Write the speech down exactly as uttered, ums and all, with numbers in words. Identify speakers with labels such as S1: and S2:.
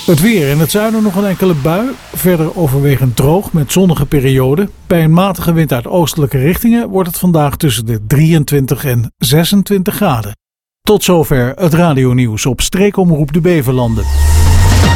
S1: Het weer: in het zuiden nog een enkele bui. Verder overwegend droog met zonnige perioden. Bij een matige wind uit oostelijke richtingen wordt het vandaag tussen de drieëntwintig en zesentwintig graden. Tot zover het radionieuws op Streekomroep de Beverlanden.